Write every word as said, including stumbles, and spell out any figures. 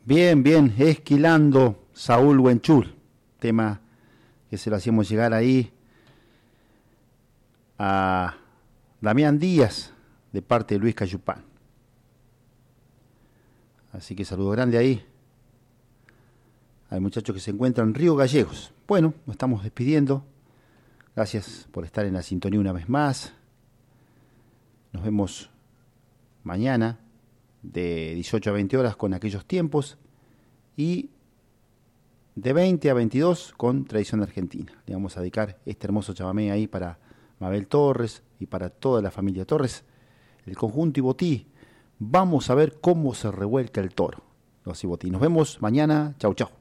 Bien, bien, Esquilando, Saúl Huenchul, tema que se lo hacíamos llegar ahí a Damián Díaz, de parte de Luis Cayupán. Así que saludo grande ahí al muchacho que se encuentra en Río Gallegos. Bueno, nos estamos despidiendo. Gracias por estar en la sintonía una vez más. Nos vemos mañana de dieciocho a veinte horas con Aquellos Tiempos y de veinte a veintidós con Tradición Argentina. Le vamos a dedicar este hermoso chamamé ahí para Mabel Torres y para toda la familia Torres, el conjunto Ibotí. Vamos a ver cómo se revuelca el toro, los Ibotí. Nos vemos mañana. Chau, chau.